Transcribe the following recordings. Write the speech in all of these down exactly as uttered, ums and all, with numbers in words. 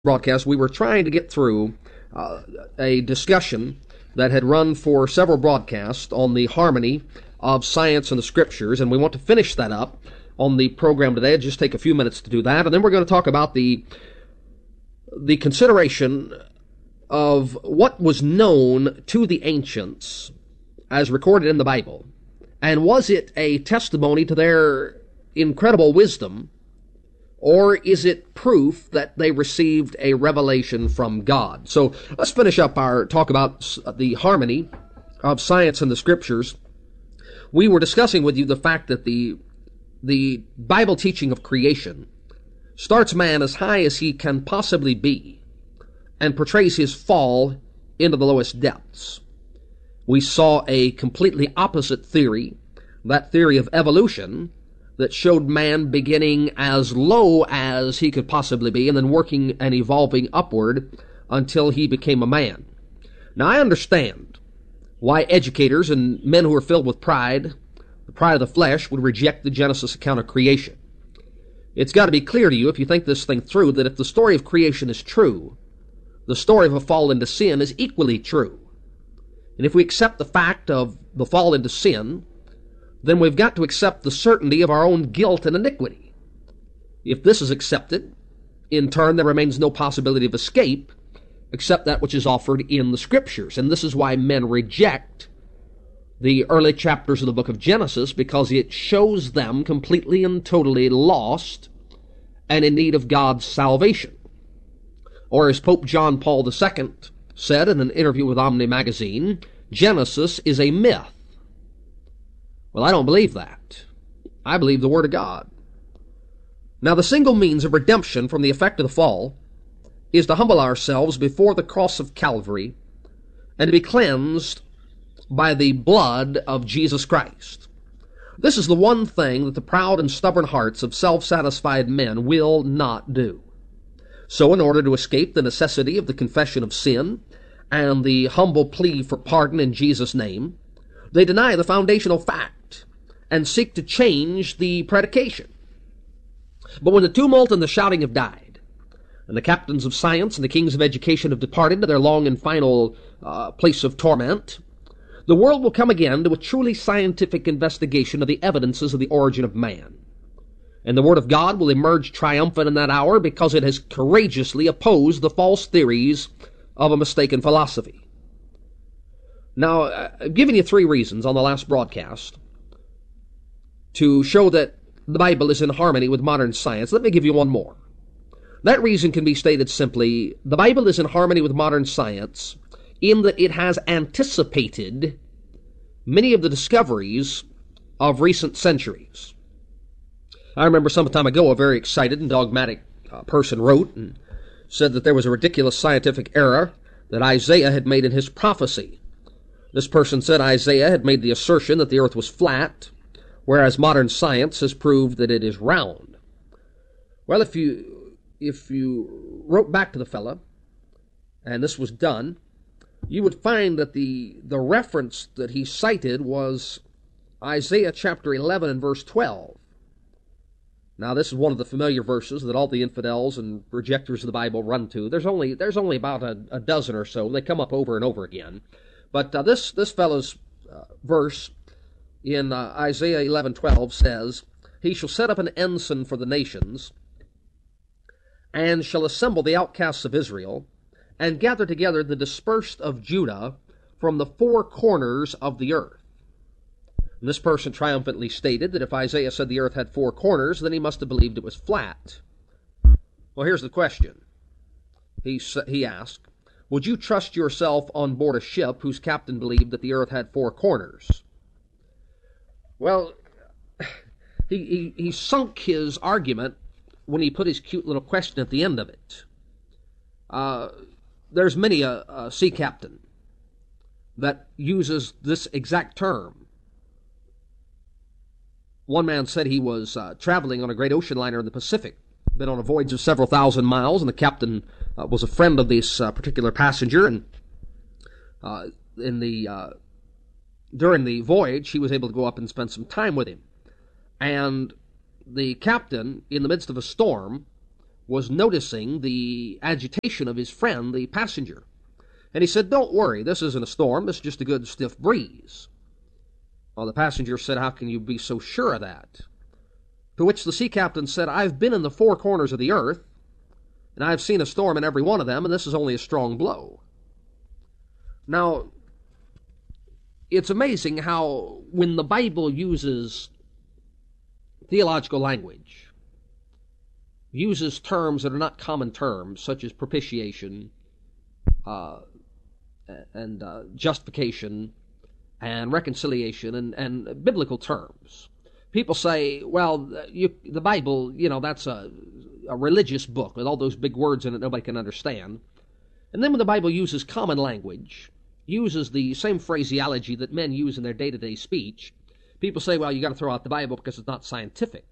broadcast, we were trying to get through uh, a discussion that had run for several broadcasts on the harmony of science and the scriptures, and we want to finish that up on the program today. It'll just take a few minutes to do that, and then we're going to talk about the the consideration of what was known to the ancients as recorded in the Bible, and was it a testimony to their incredible wisdom, or is it proof that they received a revelation from God? So let's finish up our talk about the harmony of science and the scriptures. We were discussing with you the fact that the the Bible teaching of creation starts man as high as he can possibly be and portrays his fall into the lowest depths. We saw a completely opposite theory, that theory of evolution, that showed man beginning as low as he could possibly be and then working and evolving upward until he became a man. Now, I understand why educators and men who are filled with pride, the pride of the flesh, would reject the Genesis account of creation. It's got to be clear to you, if you think this thing through, that if the story of creation is true, the story of a fall into sin is equally true. And if we accept the fact of the fall into sin, then we've got to accept the certainty of our own guilt and iniquity. If this is accepted, in turn there remains no possibility of escape except that which is offered in the Scriptures. And this is why men reject the early chapters of the book of Genesis, because it shows them completely and totally lost and in need of God's salvation. Or as Pope John Paul the Second said in an interview with Omni Magazine, Genesis is a myth. Well, I don't believe that. I believe the Word of God. Now, the single means of redemption from the effect of the fall is to humble ourselves before the cross of Calvary and to be cleansed by the blood of Jesus Christ. This is the one thing that the proud and stubborn hearts of self-satisfied men will not do. So, in order to escape the necessity of the confession of sin and the humble plea for pardon in Jesus' name, they deny the foundational fact and seek to change the predication. But when the tumult and the shouting have died, and the captains of science and the kings of education have departed to their long and final uh, place of torment, the world will come again to a truly scientific investigation of the evidences of the origin of man. And the Word of God will emerge triumphant in that hour because it has courageously opposed the false theories of a mistaken philosophy. Now, I've given you three reasons on the last broadcast to show that the Bible is in harmony with modern science. Let me give you one more. That reason can be stated simply: the Bible is in harmony with modern science in that it has anticipated many of the discoveries of recent centuries. I remember some time ago a very excited and dogmatic uh, person wrote and said that there was a ridiculous scientific error that Isaiah had made in his prophecy. This person said Isaiah had made the assertion that the earth was flat, whereas modern science has proved that it is round. Well, if you if you wrote back to the fella, and this was done, you would find that the, the reference that he cited was Isaiah chapter eleven and verse twelve. Now, this is one of the familiar verses that all the infidels and rejectors of the Bible run to. There's only there's only about a, a dozen or so. They come up over and over again. But uh, this this fellow's uh, verse in uh, Isaiah eleven twelve says, "He shall set up an ensign for the nations, and shall assemble the outcasts of Israel, and gather together the dispersed of Judah from the four corners of the earth." And this person triumphantly stated that if Isaiah said the earth had four corners, then he must have believed it was flat. Well, here's the question. He, he asked, would you trust yourself on board a ship whose captain believed that the earth had four corners? Well, he, he, he sunk his argument when he put his cute little question at the end of it. Uh, there's many a, a sea captain that uses this exact term. One man said he was uh, traveling on a great ocean liner in the Pacific, been on a voyage of several thousand miles, and the captain uh, was a friend of this uh, particular passenger, and uh, in the uh, during the voyage, he was able to go up and spend some time with him. And the captain, in the midst of a storm, was noticing the agitation of his friend, the passenger. And he said, "Don't worry, this isn't a storm, this is just a good stiff breeze." Well, the passenger said, "How can you be so sure of that?" To which the sea captain said, "I've been in the four corners of the earth, and I've seen a storm in every one of them, and this is only a strong blow." Now, it's amazing how when the Bible uses theological language, uses terms that are not common terms, such as propitiation uh, and uh, justification and reconciliation and, and biblical terms. People say, well, you, the Bible, you know, that's a, a religious book with all those big words in it nobody can understand. And then when the Bible uses common language, uses the same phraseology that men use in their day-to-day speech, people say, well, you got to throw out the Bible because it's not scientific.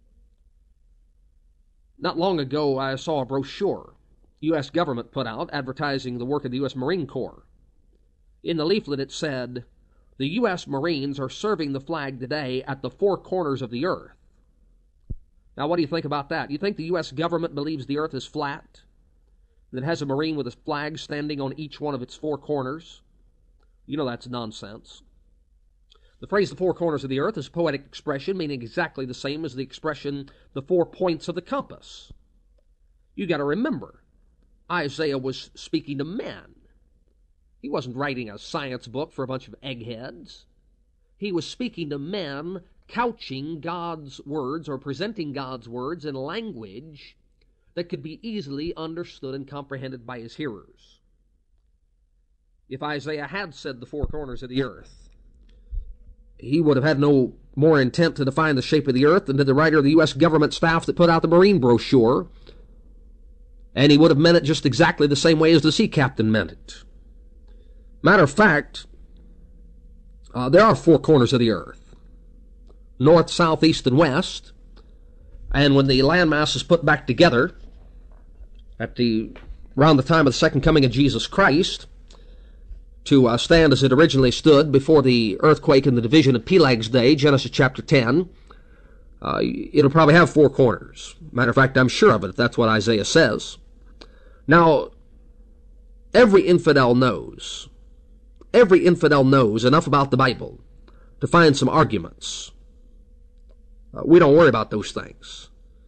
Not long ago, I saw a brochure U S government put out advertising the work of the U S Marine Corps. In the leaflet it said, "The U S Marines are serving the flag today at the four corners of the earth." Now, what do you think about that? You think the U S government believes the earth is flat? That it has a Marine with a flag standing on each one of its four corners? You know that's nonsense. The phrase "the four corners of the earth" is a poetic expression meaning exactly the same as the expression "the four points of the compass." You got to remember, Isaiah was speaking to men. He wasn't writing a science book for a bunch of eggheads. He was speaking to men, couching God's words or presenting God's words in language that could be easily understood and comprehended by his hearers. If Isaiah had said "the four corners of the earth," he would have had no more intent to define the shape of the earth than did the writer of the U S government staff that put out the Marine brochure, and he would have meant it just exactly the same way as the sea captain meant it. Matter of fact, uh, there are four corners of the earth: north, south, east, and west. And when the landmass is put back together at the around the time of the second coming of Jesus Christ, to uh, stand as it originally stood before the earthquake and the division of Pelag's day, Genesis chapter ten, uh, it'll probably have four corners. Matter of fact, I'm sure of it, if that's what Isaiah says. Now, every infidel knows, every infidel knows enough about the Bible to find some arguments. Uh, we don't worry about those things.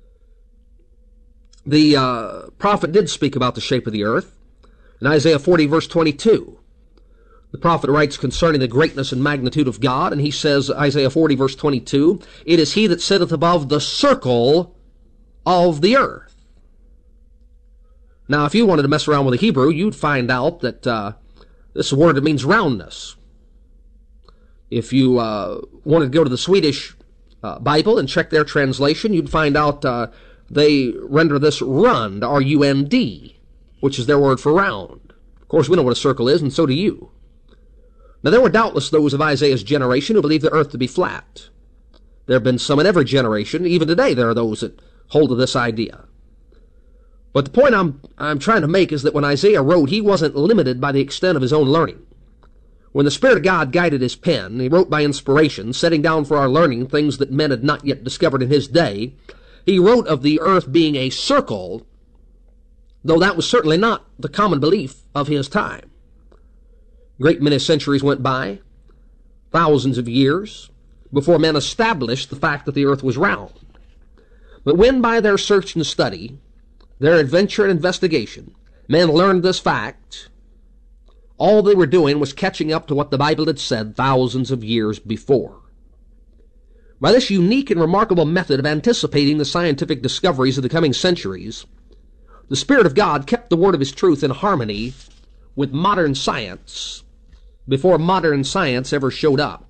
The uh, prophet did speak about the shape of the earth in Isaiah forty, verse twenty-two. The prophet writes concerning the greatness and magnitude of God, and he says, Isaiah forty, verse twenty-two, "It is he that sitteth above the circle of the earth." Now, if you wanted to mess around with the Hebrew, you'd find out that uh, this is a word that means roundness. If you uh, wanted to go to the Swedish uh, Bible and check their translation, you'd find out uh, they render this rund, R U N D, which is their word for round. Of course, we know what a circle is, and so do you. Now, there were doubtless those of Isaiah's generation who believed the earth to be flat. There have been some in every generation. Even today, there are those that hold to this idea. But the point I'm, I'm trying to make is that when Isaiah wrote, he wasn't limited by the extent of his own learning. When the Spirit of God guided his pen, he wrote by inspiration, setting down for our learning things that men had not yet discovered in his day. He wrote of the earth being a circle, though that was certainly not the common belief of his time. Great many centuries went by, thousands of years, before men established the fact that the earth was round. But when by their search and study, their adventure and investigation, men learned this fact, all they were doing was catching up to what the Bible had said thousands of years before. By this unique and remarkable method of anticipating the scientific discoveries of the coming centuries, the Spirit of God kept the word of his truth in harmony with modern science before modern science ever showed up.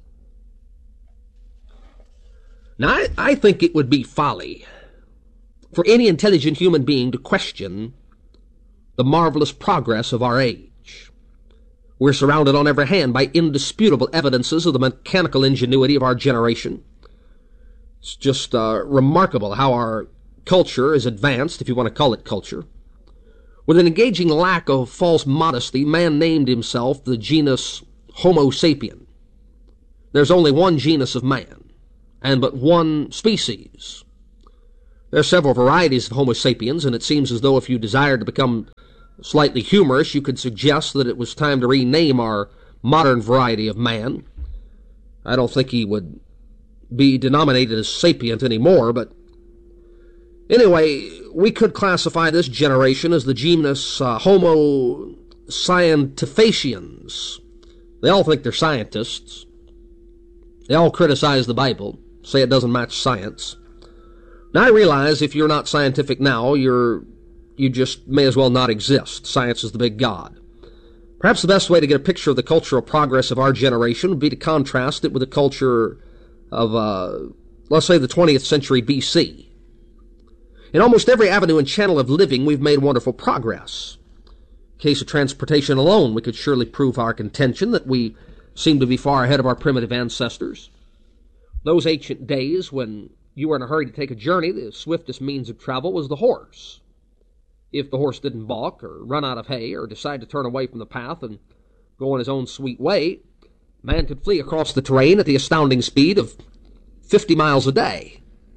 Now, I, I think it would be folly for any intelligent human being to question the marvelous progress of our age. We're surrounded on every hand by indisputable evidences of the mechanical ingenuity of our generation. It's just uh, remarkable how our culture is advanced, if you want to call it culture. With an engaging lack of false modesty, man named himself the genus Homo sapien. There's only one genus of man, and but one species. There are several varieties of Homo sapiens, and it seems as though if you desired to become slightly humorous, you could suggest that it was time to rename our modern variety of man. I don't think he would be denominated as sapient anymore, but anyway, we could classify this generation as the genus uh, Homo scientifications. They all think they're scientists. They all criticize the Bible, say it doesn't match science. Now I realize if you're not scientific now, you're you just may as well not exist. Science is the big god. Perhaps the best way to get a picture of the cultural progress of our generation would be to contrast it with the culture of, uh, let's say, the twentieth century B C. In almost every avenue and channel of living, we've made wonderful progress. In case of transportation alone, we could surely prove our contention that we seem to be far ahead of our primitive ancestors. Those ancient days when you were in a hurry to take a journey, the swiftest means of travel was the horse. If the horse didn't balk or run out of hay or decide to turn away from the path and go on his own sweet way, man could flee across the terrain at the astounding speed of fifty miles a day.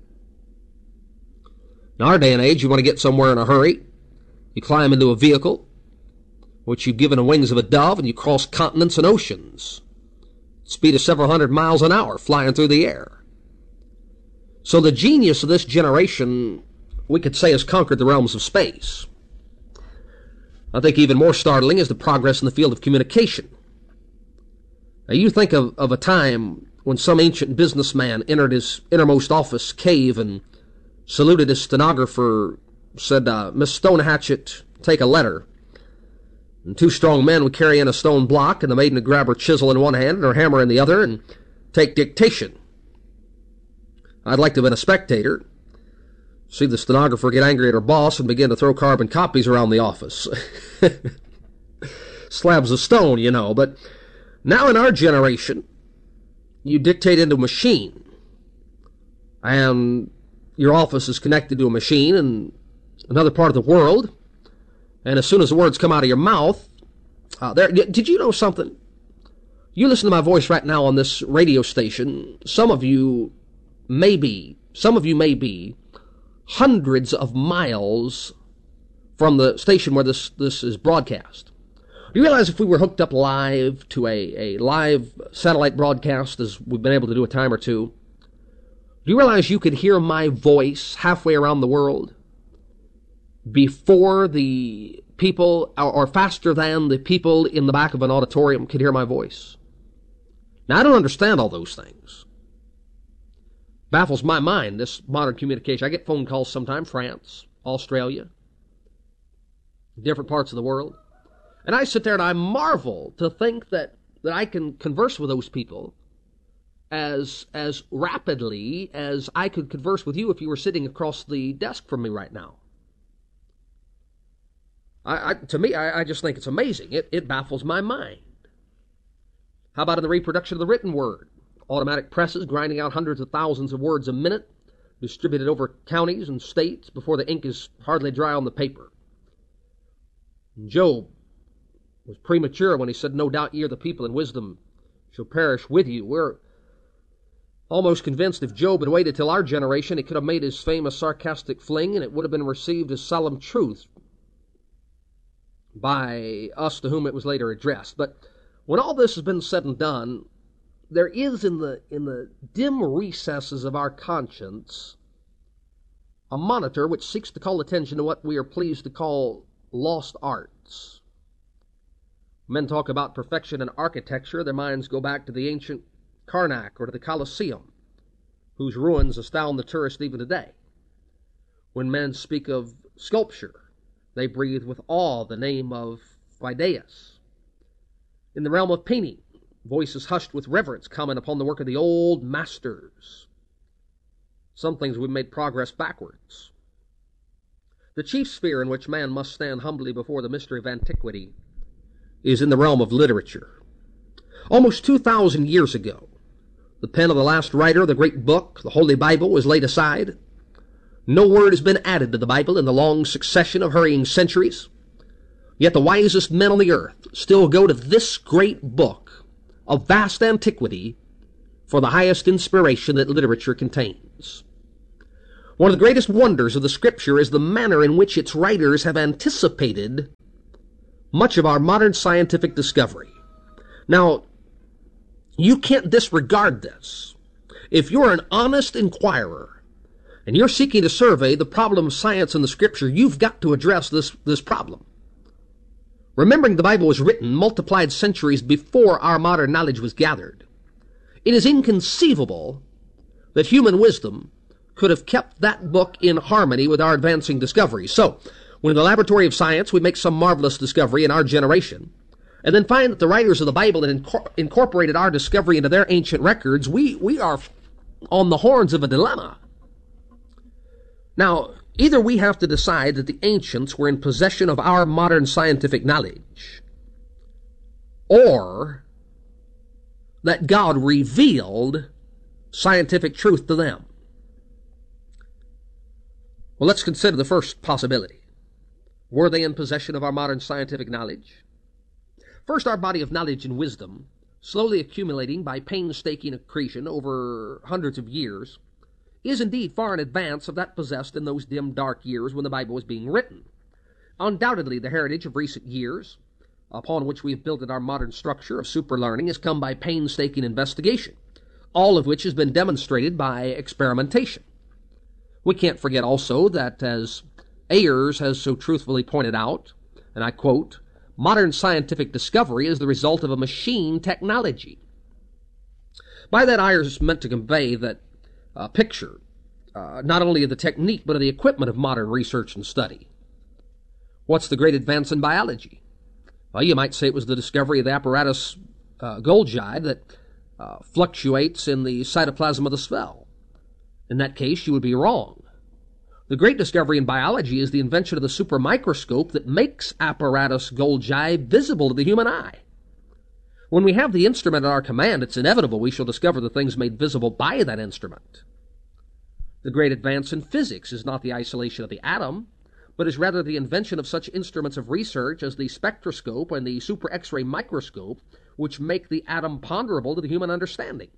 In our day and age, you want to get somewhere in a hurry, you climb into a vehicle, which you've given the wings of a dove, and you cross continents and oceans. Speed of several hundred miles an hour, flying through the air. So the genius of this generation, we could say, has conquered the realms of space. I think even more startling is the progress in the field of communication. Now you think of, of a time when some ancient businessman entered his innermost office cave and saluted his stenographer, said, uh, Miss Stonehatchet, take a letter. And two strong men would carry in a stone block, and the maiden would grab her chisel in one hand and her hammer in the other and take dictation. I'd like to have been a spectator, see the stenographer get angry at her boss and begin to throw carbon copies around the office. Slabs of stone, you know, but now in our generation, you dictate into a machine, and your office is connected to a machine in another part of the world, and as soon as the words come out of your mouth, uh, there. Did you know something? You listen to my voice right now on this radio station. Some of you may be, some of you may be hundreds of miles from the station where this, this is broadcast. Do you realize if we were hooked up live to a, a live satellite broadcast, as we've been able to do a time or two, do you realize you could hear my voice halfway around the world before the people, or, or faster than the people in the back of an auditorium could hear my voice? Now, I don't understand all those things. Baffles my mind, this modern communication. I get phone calls sometimes, France, Australia, different parts of the world. And I sit there and I marvel to think that, that I can converse with those people as as rapidly as I could converse with you if you were sitting across the desk from me right now. I, I to me, I, I just think it's amazing. It, it baffles my mind. How about in the reproduction of the written word? Automatic presses grinding out hundreds of thousands of words a minute, distributed over counties and states before the ink is hardly dry on the paper. Job was premature when he said, no doubt ye are the people, and wisdom shall perish with you. We're almost convinced if Job had waited till our generation, he could have made his famous sarcastic fling, and it would have been received as solemn truth by us to whom it was later addressed. But when all this has been said and done, there is in the in the dim recesses of our conscience a monitor which seeks to call attention to what we are pleased to call lost arts. Men talk about perfection in architecture, their minds go back to the ancient Karnak or to the Colosseum, whose ruins astound the tourist even today. When men speak of sculpture, they breathe with awe the name of Phidias. In the realm of painting, voices hushed with reverence comment upon the work of the old masters. Some things we've made progress backwards. The chief sphere in which man must stand humbly before the mystery of antiquity is in the realm of literature. Almost two thousand years ago, the pen of the last writer of the great book, the Holy Bible, was laid aside. No word has been added to the Bible in the long succession of hurrying centuries. Yet the wisest men on the earth still go to this great book of vast antiquity for the highest inspiration that literature contains. One of the greatest wonders of the Scripture is the manner in which its writers have anticipated much of our modern scientific discovery. Now, you can't disregard this. If you're an honest inquirer and you're seeking to survey the problem of science in the Scripture, you've got to address this, this problem. Remembering the Bible was written multiplied centuries before our modern knowledge was gathered, it is inconceivable that human wisdom could have kept that book in harmony with our advancing discoveries. So, when in the laboratory of science we make some marvelous discovery in our generation, and then find that the writers of the Bible had incor- incorporated our discovery into their ancient records, we, we are on the horns of a dilemma. Now, either we have to decide that the ancients were in possession of our modern scientific knowledge, or that God revealed scientific truth to them. Well, let's consider the first possibility. Were they in possession of our modern scientific knowledge? First, our body of knowledge and wisdom, slowly accumulating by painstaking accretion over hundreds of years, is indeed far in advance of that possessed in those dim, dark years when the Bible was being written. Undoubtedly, the heritage of recent years, upon which we have built our modern structure of super-learning, has come by painstaking investigation, all of which has been demonstrated by experimentation. We can't forget also that, as Ayers has so truthfully pointed out, and I quote, modern scientific discovery is the result of a machine technology. By that, Ayers meant to convey that uh, picture, uh, not only of the technique, but of the equipment of modern research and study. What's the great advance in biology? Well, you might say it was the discovery of the apparatus uh, Golgi that uh, fluctuates in the cytoplasm of the cell. In that case, you would be wrong. The great discovery in biology is the invention of the supermicroscope that makes apparatus Golgi visible to the human eye. When we have the instrument at our command, it's inevitable we shall discover the things made visible by that instrument. The great advance in physics is not the isolation of the atom, but is rather the invention of such instruments of research as the spectroscope and the super X-ray microscope, which make the atom ponderable to the human understanding.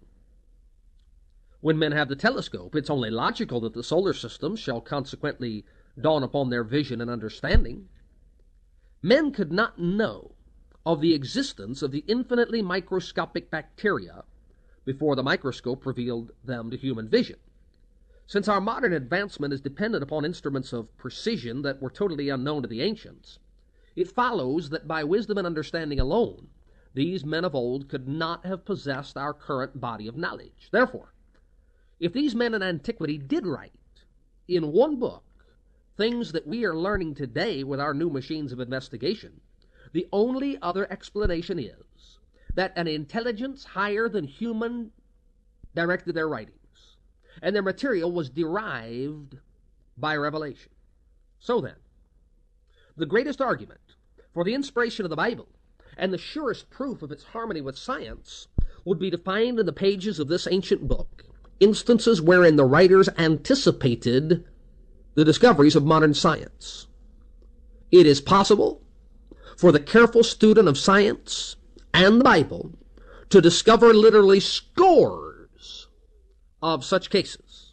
When men have the telescope, it's only logical that the solar system shall consequently dawn upon their vision and understanding. Men could not know of the existence of the infinitely microscopic bacteria before the microscope revealed them to human vision. Since our modern advancement is dependent upon instruments of precision that were totally unknown to the ancients, it follows that by wisdom and understanding alone, these men of old could not have possessed our current body of knowledge. Therefore, if these men in antiquity did write in one book things that we are learning today with our new machines of investigation, the only other explanation is that an intelligence higher than human directed their writings, and their material was derived by revelation. So then, the greatest argument for the inspiration of the Bible and the surest proof of its harmony with science would be to find in the pages of this ancient book instances wherein the writers anticipated the discoveries of modern science. It is possible for the careful student of science and the Bible to discover literally scores of such cases.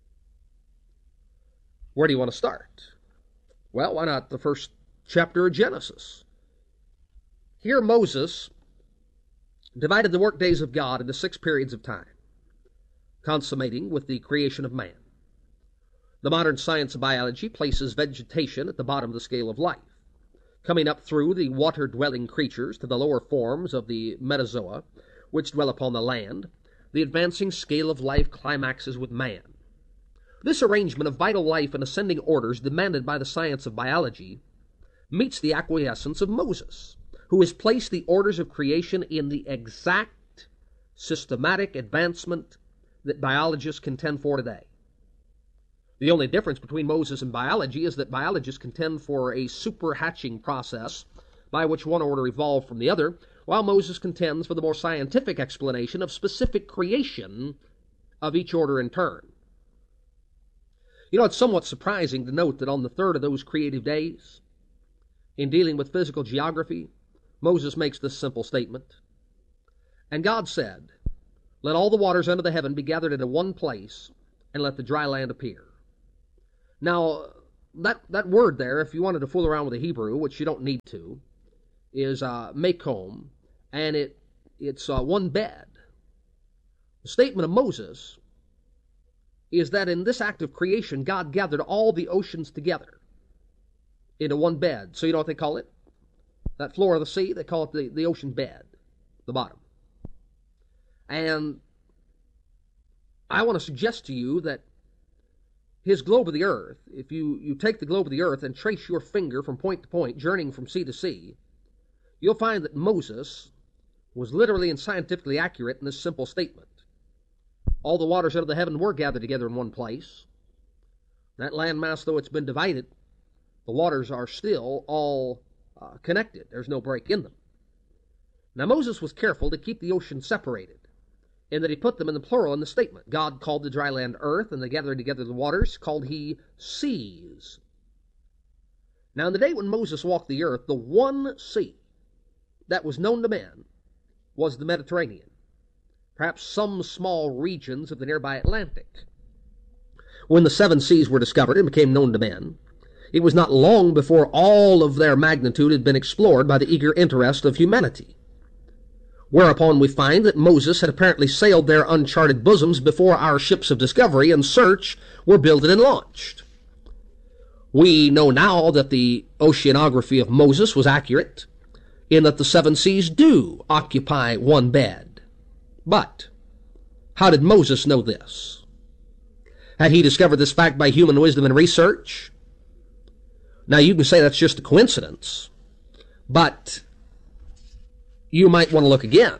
Where do you want to start? Well, why not the first chapter of Genesis? Here Moses divided the workdays of God into six periods of time, consummating with the creation of man. The modern science of biology places vegetation at the bottom of the scale of life, coming up through the water-dwelling creatures to the lower forms of the metazoa, which dwell upon the land. The advancing scale of life climaxes with man. This arrangement of vital life in ascending orders demanded by the science of biology meets the acquiescence of Moses, who has placed the orders of creation in the exact systematic advancement that biologists contend for today. The only difference between Moses and biology is that biologists contend for a super-hatching process by which one order evolved from the other, while Moses contends for the more scientific explanation of specific creation of each order in turn. You know, it's somewhat surprising to note that on the third of those creative days, in dealing with physical geography, Moses makes this simple statement. And God said, "Let all the waters under the heaven be gathered into one place, and let the dry land appear." Now, that, that word there, if you wanted to fool around with the Hebrew, which you don't need to, is uh, makom, and it it's uh, one bed. The statement of Moses is that in this act of creation, God gathered all the oceans together into one bed. So you know what they call it? That floor of the sea, they call it the, the ocean bed, the bottom. And I want to suggest to you that his globe of the earth, if you, you take the globe of the earth and trace your finger from point to point, journeying from sea to sea, you'll find that Moses was literally and scientifically accurate in this simple statement. All the waters out of the heaven were gathered together in one place. That landmass, though it's been divided, the waters are still all uh, connected. There's no break in them. Now, Moses was careful to keep the ocean separated, in that he put them in the plural in the statement. God called the dry land earth, and the gathering together of the waters called he seas. Now, in the day when Moses walked the earth, the one sea that was known to men was the Mediterranean, perhaps some small regions of the nearby Atlantic. When the seven seas were discovered and became known to men, it was not long before all of their magnitude had been explored by the eager interest of humanity. Whereupon we find that Moses had apparently sailed their uncharted bosoms before our ships of discovery and search were builded and launched. We know now that the oceanography of Moses was accurate, in that the seven seas do occupy one bed. But how did Moses know this? Had he discovered this fact by human wisdom and research? Now, you can say that's just a coincidence, but you might want to look again.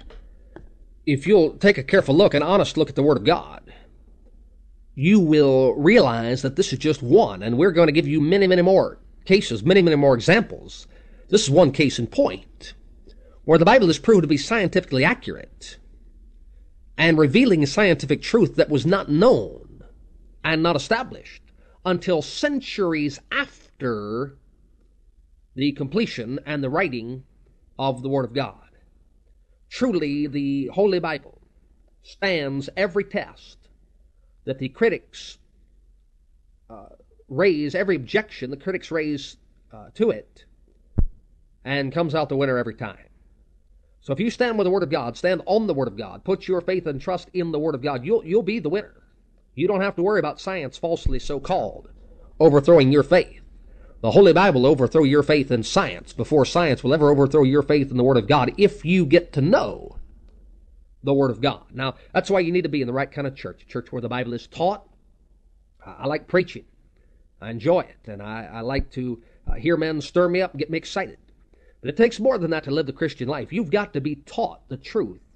If you'll take a careful look, an honest look at the Word of God, you will realize that this is just one, and we're going to give you many, many more cases, many, many more examples. This is one case in point, where the Bible is proved to be scientifically accurate and revealing a scientific truth that was not known and not established until centuries after the completion and the writing of the Word of God. Truly, the Holy Bible stands every test that the critics uh, raise, every objection the critics raise uh, to it, and comes out the winner every time. So if you stand with the Word of God, stand on the Word of God, put your faith and trust in the Word of God, you'll, you'll be the winner. You don't have to worry about science, falsely so-called, overthrowing your faith. The Holy Bible will overthrow your faith in science before science will ever overthrow your faith in the Word of God if you get to know the Word of God. Now, that's why you need to be in the right kind of church, a church where the Bible is taught. I like preaching. I enjoy it, and I, I like to uh, hear men stir me up and get me excited. But it takes more than that to live the Christian life. You've got to be taught the truth